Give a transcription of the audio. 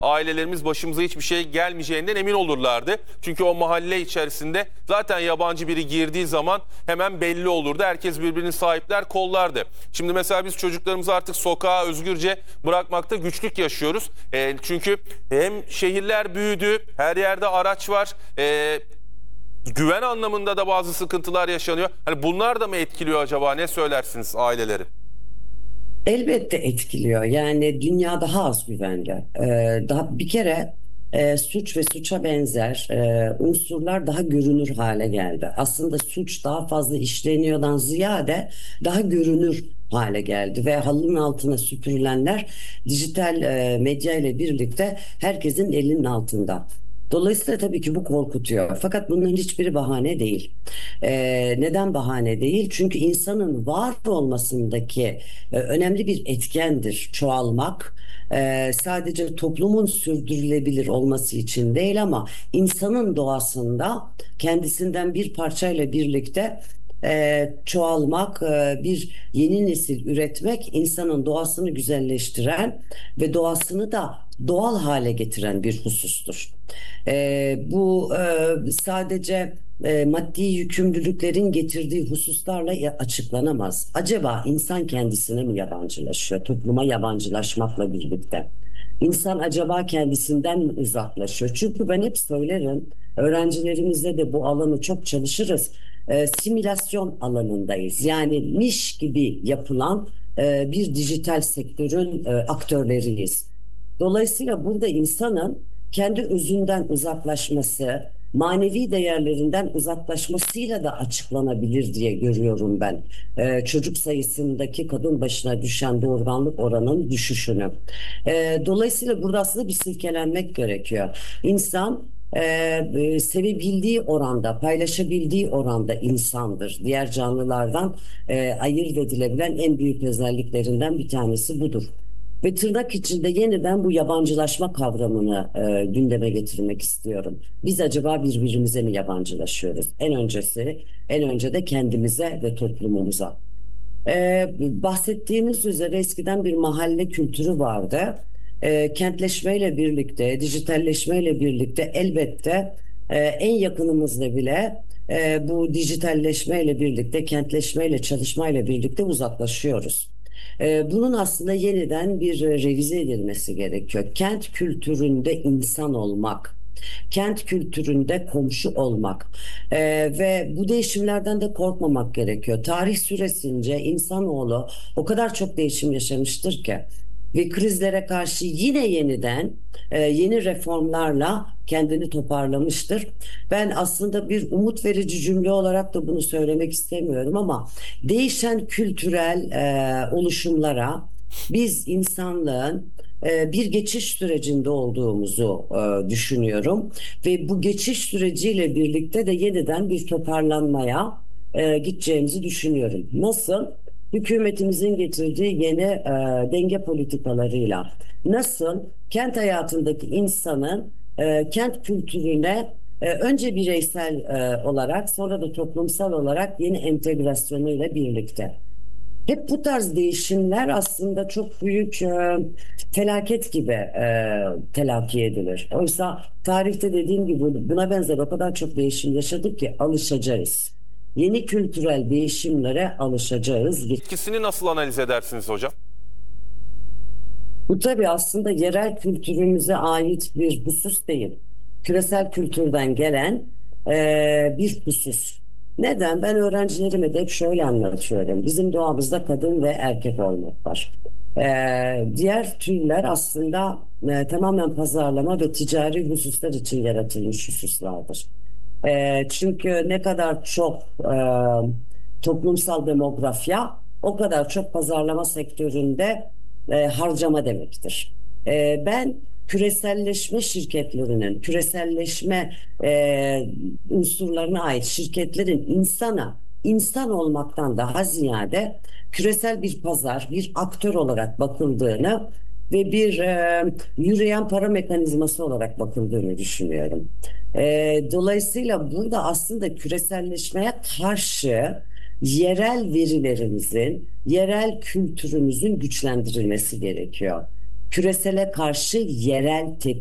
ailelerimiz başımıza hiçbir şey gelmeyeceğinden emin olurlardı. Çünkü o mahalle içerisinde zaten yabancı biri girdiği zaman hemen belli olurdu. Herkes birbirini sahipler, kollardı. Şimdi mesela biz çocuklarımızı artık sokağa özgürce bırakmakta güçlük yaşıyoruz. Çünkü hem şehirler büyüdü, her yerde araç var. Güven anlamında da bazı sıkıntılar yaşanıyor. Hani bunlar da mı etkiliyor acaba? Ne söylersiniz aileleri? Elbette etkiliyor. Yani dünya daha az güvenli. Daha bir kere suç ve suça benzer unsurlar daha görünür hale geldi. Aslında suç daha fazla işleniyordan ziyade daha görünür hale geldi ve halının altına süpürülenler dijital medya ile birlikte herkesin elinin altında. Dolayısıyla tabii ki bu korkutuyor. Fakat bunların hiçbiri bahane değil. Neden bahane değil? Çünkü insanın var olmasındaki önemli bir etkendir çoğalmak. Sadece toplumun sürdürülebilir olması için değil ama insanın doğasında kendisinden bir parçayla birlikte çoğalmak, bir yeni nesil üretmek insanın doğasını güzelleştiren ve doğasını da doğal hale getiren bir husustur. Bu sadece maddi yükümlülüklerin getirdiği hususlarla açıklanamaz. Acaba insan kendisine mi yabancılaşıyor, topluma yabancılaşmakla birlikte? İnsan acaba kendisinden mi uzaklaşıyor? Çünkü ben hep söylerim, öğrencilerimizde de bu alanı çok çalışırız. Simülasyon alanındayız. Yani miş gibi yapılan bir dijital sektörün aktörleriyiz. Dolayısıyla burada insanın kendi özünden uzaklaşması, manevi değerlerinden uzaklaşmasıyla da açıklanabilir diye görüyorum ben. Çocuk sayısındaki kadın başına düşen doğurganlık oranının düşüşünü. Dolayısıyla burada aslında bir silkelenmek gerekiyor. İnsan sevebildiği oranda, paylaşabildiği oranda insandır. Diğer canlılardan ayırt edilebilen en büyük özelliklerinden bir tanesi budur. Ve tırnak içinde yeniden bu yabancılaşma kavramını gündeme getirmek istiyorum. Biz acaba birbirimize mi yabancılaşıyoruz? En önce de kendimize ve toplumumuza. Bahsettiğimiz üzere eskiden bir mahalle kültürü vardı. Kentleşmeyle birlikte, dijitalleşmeyle birlikte elbette en yakınımızda bile bu dijitalleşmeyle birlikte, kentleşmeyle, çalışmayla birlikte uzaklaşıyoruz. Bunun aslında yeniden bir revize edilmesi gerekiyor. Kent kültüründe insan olmak, kent kültüründe komşu olmak ve bu değişimlerden de korkmamak gerekiyor. Tarih süresince insanoğlu o kadar çok değişim yaşamıştır ki ve krizlere karşı yine yeniden yeni reformlarla kendini toparlamıştır. Ben aslında bir umut verici cümle olarak da bunu söylemek istemiyorum ama değişen kültürel oluşumlara biz insanlığın bir geçiş sürecinde olduğumuzu düşünüyorum ve bu geçiş süreciyle birlikte de yeniden bir toparlanmaya gideceğimizi düşünüyorum. Nasıl? Hükümetimizin getirdiği yeni denge politikalarıyla, nasıl kent hayatındaki insanın kent kültürüne önce bireysel olarak sonra da toplumsal olarak yeni entegrasyonuyla birlikte. Hep bu tarz değişimler aslında çok büyük felaket gibi telakki edilir. Oysa tarihte dediğim gibi buna benzer o kadar çok değişim yaşadık ki alışacağız. Yeni kültürel değişimlere alışacağız. Etkisini nasıl analiz edersiniz hocam? Bu tabii aslında yerel kültürümüze ait bir husus değil. Küresel kültürden gelen bir husus. Neden? Ben öğrencilerime de hep şöyle anlatıyorum. Bizim doğamızda kadın ve erkek olmak var. Diğer türler aslında tamamen pazarlama ve ticari hususlar için yaratılmış hususlardır. Çünkü ne kadar çok toplumsal demografya, o kadar çok pazarlama sektöründe harcama demektir. Ben küreselleşme şirketlerinin, küreselleşme unsurlarına ait şirketlerin insan olmaktan daha ziyade küresel bir pazar, bir aktör olarak bakıldığını ve bir yürüyen para mekanizması olarak bakıldığını düşünüyorum. Dolayısıyla burada aslında küreselleşmeye karşı yerel verilerimizin, yerel kültürümüzün güçlendirilmesi gerekiyor. küresele karşı yerel tepki